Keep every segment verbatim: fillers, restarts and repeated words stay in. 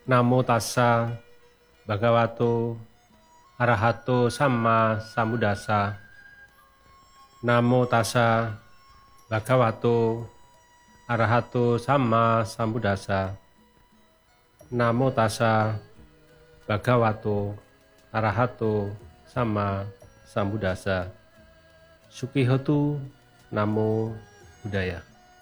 Namo tassa bhagavato arahato samma sambuddhassa. Namo tassa bhagavato arahato samma sambuddhassa. Namo tassa bhagavato arahato samma sambuddhassa. Sukihotu Namo Buddhaya.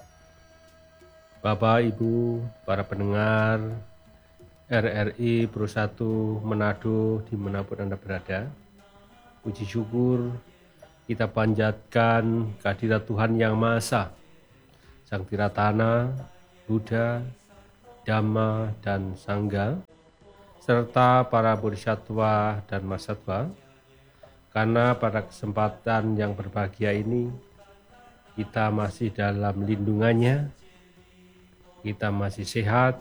Bapak, Ibu, para pendengar R R I Pro satu Manado dimanapun Anda berada, puji syukur kita panjatkan kehadirat Tuhan Yang Maha Esa, Sang Tiratana, Buddha, Dhamma, dan Sangha, serta para bodhisattva dan mahasiswa, karena pada kesempatan yang berbahagia ini kita masih dalam lindungannya, kita masih sehat,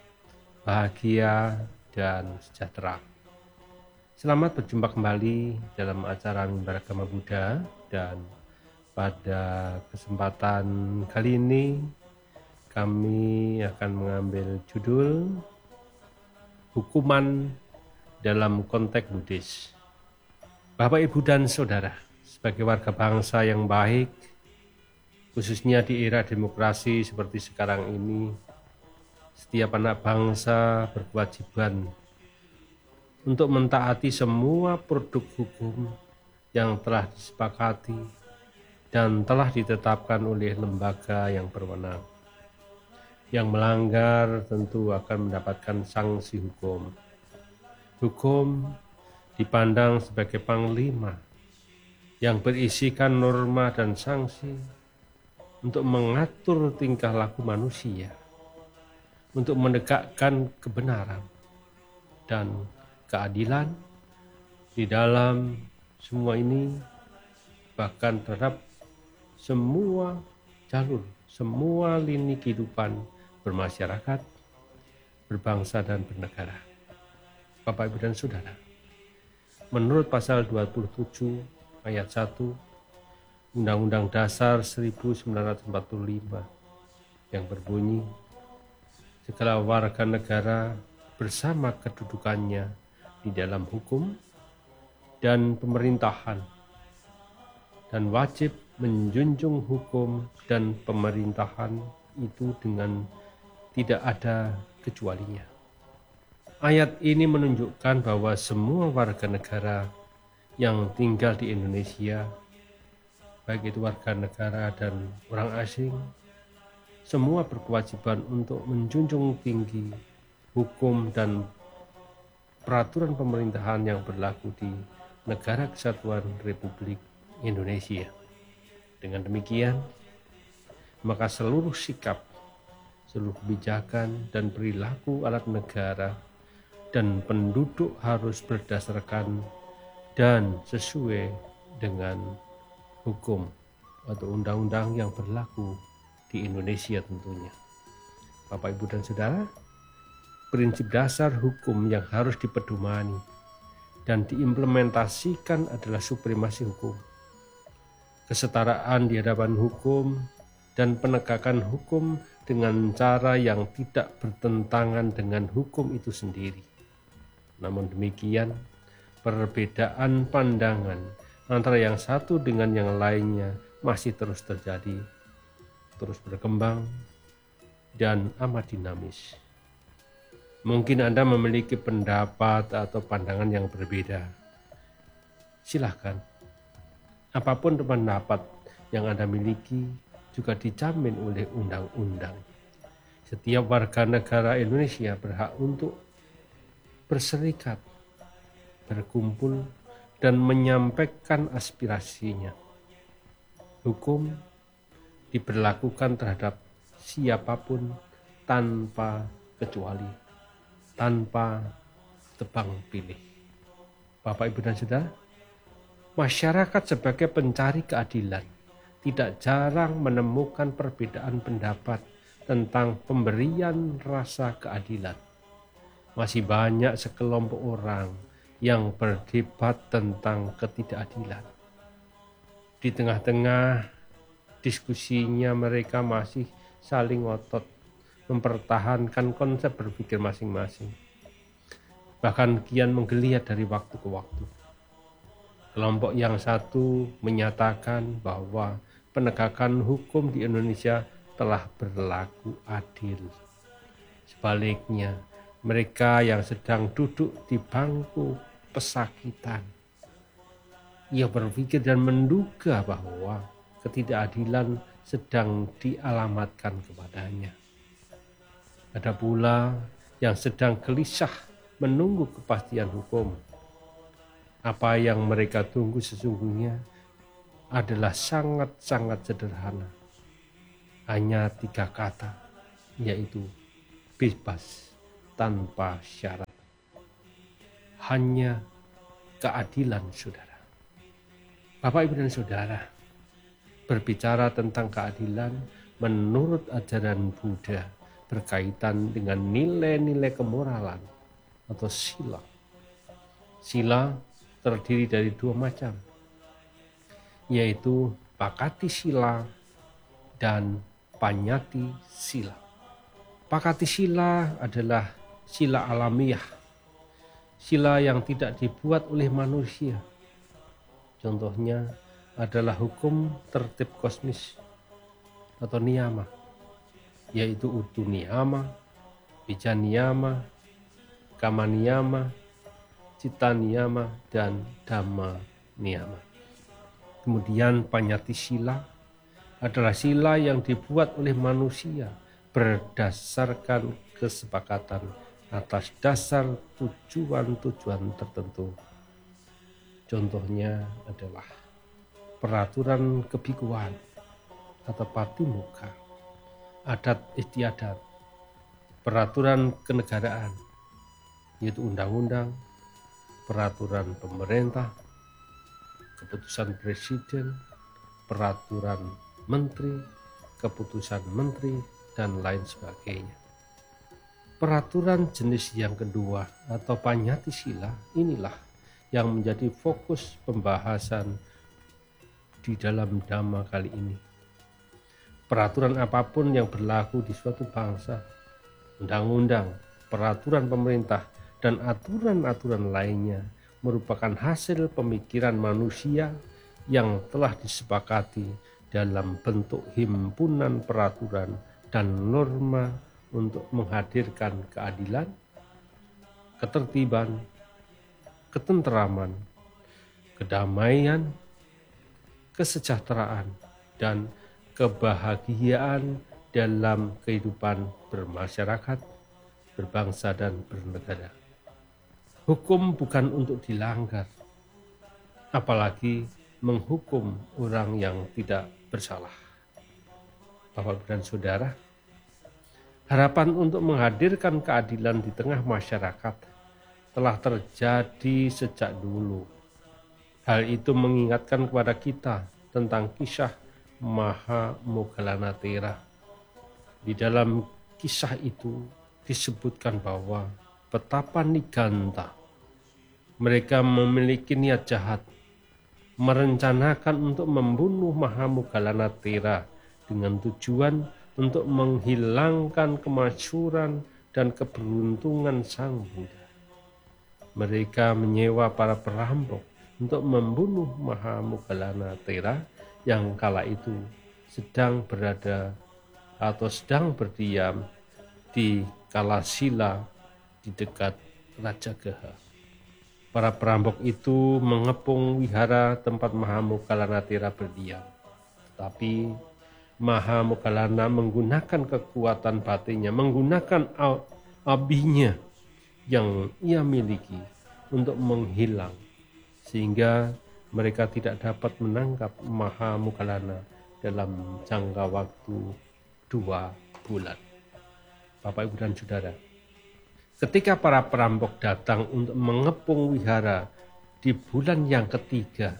bahagia, dan sejahtera. Selamat berjumpa kembali dalam acara Mimbar Agama Buddha, dan pada kesempatan kali ini kami akan mengambil judul Hukuman dalam Konteks Buddhis. Bapak, Ibu, dan Saudara, sebagai warga bangsa yang baik, khususnya di era demokrasi seperti sekarang ini, setiap anak bangsa berkewajiban untuk mentaati semua produk hukum yang telah disepakati dan telah ditetapkan oleh lembaga yang berwenang. Yang melanggar tentu akan mendapatkan sanksi hukum. Hukum dipandang sebagai panglima yang berisikan norma dan sanksi untuk mengatur tingkah laku manusia, untuk menegakkan kebenaran dan keadilan di dalam semua ini, bahkan terhadap semua jalur, semua lini kehidupan bermasyarakat, berbangsa, dan bernegara. Bapak, Ibu, dan Saudara, menurut pasal dua puluh tujuh ayat satu Undang-Undang Dasar seribu sembilan ratus empat puluh lima yang berbunyi, segala warga negara bersama kedudukannya di dalam hukum dan pemerintahan dan wajib menjunjung hukum dan pemerintahan itu dengan tidak ada kecualinya. Ayat ini menunjukkan bahwa semua warga negara yang tinggal di Indonesia, baik itu warga negara dan orang asing, semua berkewajiban untuk menjunjung tinggi hukum dan peraturan pemerintahan yang berlaku di Negara Kesatuan Republik Indonesia. Dengan demikian, maka seluruh sikap, seluruh kebijakan dan perilaku alat negara dan penduduk harus berdasarkan dan sesuai dengan hukum atau undang-undang yang berlaku di Indonesia tentunya. Bapak, Ibu, dan Saudara, prinsip dasar hukum yang harus dipedomani dan diimplementasikan adalah supremasi hukum, kesetaraan di hadapan hukum, dan penegakan hukum dengan cara yang tidak bertentangan dengan hukum itu sendiri. Namun demikian, perbedaan pandangan antara yang satu dengan yang lainnya masih terus terjadi, terus berkembang, dan amat dinamis. Mungkin Anda memiliki pendapat atau pandangan yang berbeda. Silahkan. Apapun pendapat yang Anda miliki juga dijamin oleh undang-undang. Setiap warga negara Indonesia berhak untuk berserikat, berkumpul, dan menyampaikan aspirasinya. Hukum diberlakukan terhadap siapapun tanpa kecuali, tanpa tebang pilih. Bapak, Ibu, dan Saudara, masyarakat sebagai pencari keadilan tidak jarang menemukan perbedaan pendapat tentang pemberian rasa keadilan. Masih banyak sekelompok orang yang berdebat tentang ketidakadilan. Di tengah-tengah diskusinya mereka masih saling ngotot mempertahankan konsep berpikir masing-masing. bahkan kian menggeliat dari waktu ke waktu. Kelompok yang satu menyatakan bahwa penegakan hukum di Indonesia telah berlaku adil. Sebaliknya, mereka yang sedang duduk di bangku pesakitan, ia berpikir dan menduga bahwa ketidakadilan sedang dialamatkan kepadanya. Ada pula yang sedang gelisah menunggu kepastian hukum. Apa yang mereka tunggu sesungguhnya adalah sangat-sangat sederhana. Hanya tiga kata, yaitu bebas tanpa syarat. Hanya keadilan, saudara. Bapak, Ibu, dan saudara, berbicara tentang keadilan menurut ajaran Buddha berkaitan dengan nilai-nilai kemoralan atau sila. Sila terdiri dari dua macam, yaitu Pakati Sila dan Panyati Sila. Pakati Sila adalah sila alamiah, sila yang tidak dibuat oleh manusia. Contohnya adalah hukum tertib kosmis atau niyama, yaitu utu niyama, bija niyama, kama niyama, cita niyama, dan dhamma niyama. Kemudian Panyati Sila adalah sila yang dibuat oleh manusia berdasarkan kesepakatan atas dasar tujuan-tujuan tertentu. Contohnya adalah peraturan kebikuan atau patimuka, adat istiadat, peraturan kenegaraan, yaitu undang-undang, peraturan pemerintah, keputusan presiden, peraturan menteri, keputusan menteri, dan lain sebagainya. Peraturan jenis yang kedua atau Panyati Sila inilah yang menjadi fokus pembahasan di dalam Dhamma kali ini. Peraturan apapun yang berlaku di suatu bangsa, undang-undang, peraturan pemerintah, dan aturan-aturan lainnya merupakan hasil pemikiran manusia yang telah disepakati dalam bentuk himpunan peraturan dan norma untuk menghadirkan keadilan, ketertiban, ketenteraman, kedamaian, kesejahteraan, dan kebahagiaan dalam kehidupan bermasyarakat, berbangsa, dan bernegara. Hukum bukan untuk dilanggar, apalagi menghukum orang yang tidak bersalah. Bapak dan saudara, harapan untuk menghadirkan keadilan di tengah masyarakat telah terjadi sejak dulu. Hal itu mengingatkan kepada kita tentang kisah Mahamoggallana-Thera. Di dalam kisah itu disebutkan bahwa betapa Niganta, mereka memiliki niat jahat, merencanakan untuk membunuh Mahamoggallana-Thera dengan tujuan untuk menghilangkan kemasyhuran dan keberuntungan Sang Buddha. Mereka menyewa para perampok untuk membunuh Mahamoggallana-Thera yang kala itu sedang berada atau sedang berdiam di Kalasila di dekat Rajagaha. Para perampok itu mengepung wihara tempat Mahamoggallana-Thera berdiam. Tetapi Mahamoggallana menggunakan kekuatan batinnya, menggunakan abinya yang ia miliki untuk menghilang, sehingga mereka tidak dapat menangkap Mahamoggallana dalam jangka waktu dua bulan. Bapak, Ibu, dan saudara, ketika para perampok datang untuk mengepung wihara di bulan yang ketiga,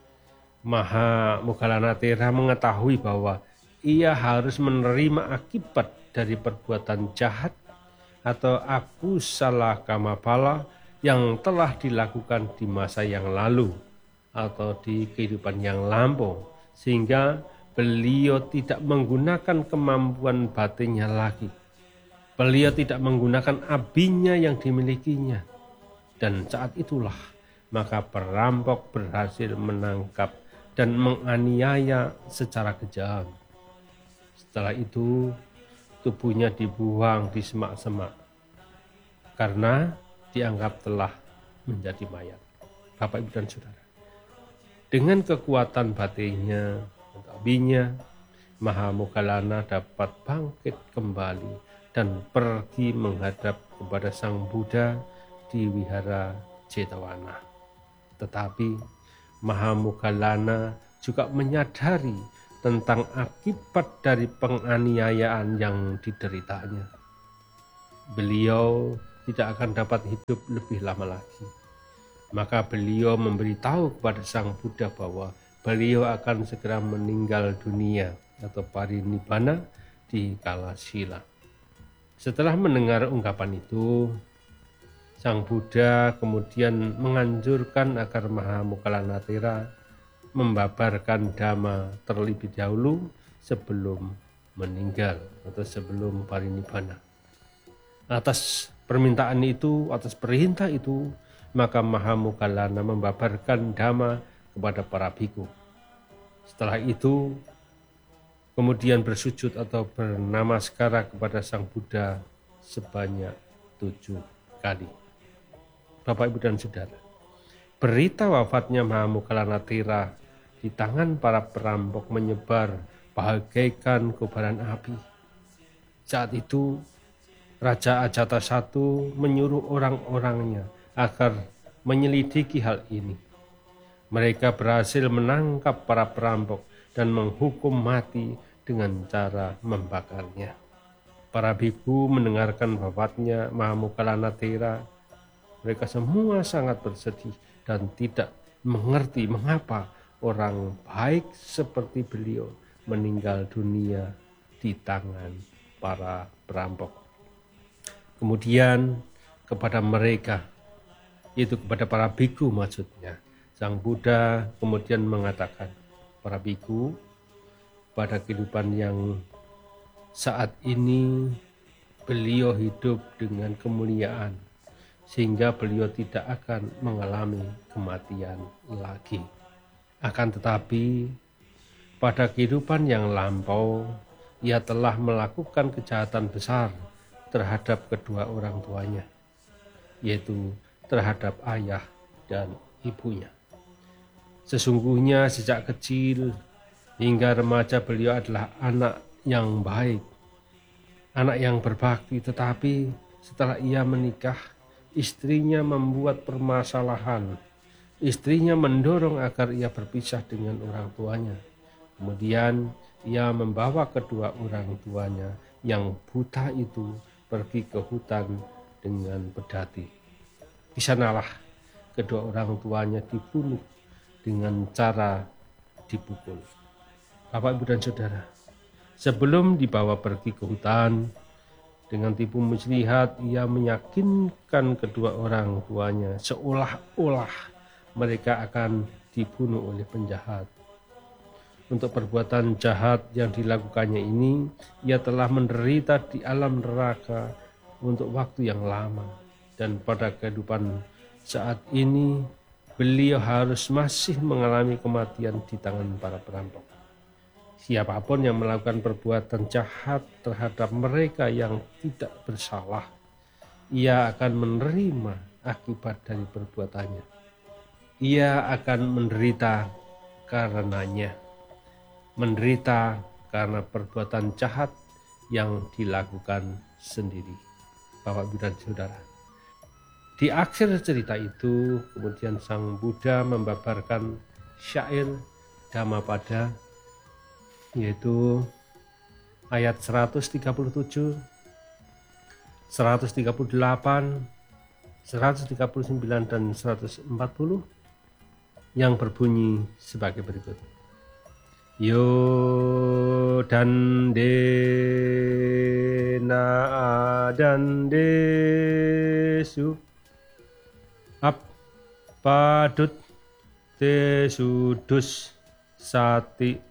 Mahamoggallana-Thera mengetahui bahwa ia harus menerima akibat dari perbuatan jahat atau akusala kamapala yang telah dilakukan di masa yang lalu atau di kehidupan yang lampau, sehingga beliau tidak menggunakan kemampuan batinnya lagi. Beliau tidak menggunakan abinya yang dimilikinya. Dan saat itulah maka perampok berhasil menangkap dan menganiaya secara kejam. Setelah itu tubuhnya dibuang di semak-semak karena dianggap telah menjadi mayat. Bapak, Ibu, dan Saudara, dengan kekuatan batinnya, abinya, Mahamoggallana dapat bangkit kembali dan pergi menghadap kepada Sang Buddha di wihara Jetavana. Tetapi Mahamoggallana juga menyadari tentang akibat dari penganiayaan yang dideritanya. Beliau tidak akan dapat hidup lebih lama lagi. Maka beliau memberitahu kepada Sang Buddha bahwa beliau akan segera meninggal dunia atau parinibbana di kala sila. Setelah mendengar ungkapan itu, Sang Buddha kemudian menganjurkan agar Mahamoggallana Thera membabarkan dhamma terlebih dahulu sebelum meninggal atau sebelum parinibbana. Atas permintaan itu, atas perintah itu, maka Mahamoggallana membabarkan dhamma kepada para bhikkhu. Setelah itu, kemudian bersujud atau bernamaskara kepada Sang Buddha sebanyak tujuh kali. Bapak, Ibu, dan Saudara, berita wafatnya Mahamoggallana Thera di tangan para perampok menyebar bagaikan kobaran api. Saat itu, Raja Ajatasattu menyuruh orang-orangnya agar menyelidiki hal ini. Mereka berhasil menangkap para perampok dan menghukum mati dengan cara membakarnya. Para bhikkhu mendengarkan wafatnya Mahamoggallana Thera. Mereka semua sangat bersedih dan tidak mengerti mengapa orang baik seperti beliau meninggal dunia di tangan para perampok. Kemudian kepada mereka, itu kepada para bhikkhu maksudnya, Sang Buddha kemudian mengatakan, para bhikkhu, pada kehidupan yang saat ini beliau hidup dengan kemuliaan, sehingga beliau tidak akan mengalami kematian lagi. Akan tetapi pada kehidupan yang lampau, ia telah melakukan kejahatan besar terhadap kedua orang tuanya, yaitu terhadap ayah dan ibunya. Sesungguhnya sejak kecil hingga remaja beliau adalah anak yang baik, anak yang berbakti, tetapi setelah ia menikah, istrinya membuat permasalahan. Istrinya mendorong agar ia berpisah dengan orang tuanya. Kemudian ia membawa kedua orang tuanya yang buta itu pergi ke hutan dengan pedati. Di sanalah kedua orang tuanya dibunuh dengan cara dipukul. Bapak, Ibu, dan Saudara, sebelum dibawa pergi ke hutan, dengan tipu muslihat ia meyakinkan kedua orang tuanya seolah-olah mereka akan dibunuh oleh penjahat. Untuk perbuatan jahat yang dilakukannya ini, ia telah menderita di alam neraka untuk waktu yang lama. Dan pada kehidupan saat ini, beliau harus masih mengalami kematian di tangan para perampok. Siapapun yang melakukan perbuatan jahat terhadap mereka yang tidak bersalah, ia akan menerima akibat dari perbuatannya. Ia akan menderita karenanya. Menderita karena perbuatan jahat yang dilakukan sendiri. Bapak, Ibu, dan Saudara, di akhir cerita itu kemudian Sang Buddha membabarkan syair Dhammapada, yaitu ayat seratus tiga puluh tujuh, seratus tiga puluh delapan, seratus tiga puluh sembilan, dan seratus empat puluh yang berbunyi sebagai berikut. Yo dande na adandesu ap padut te sudus sati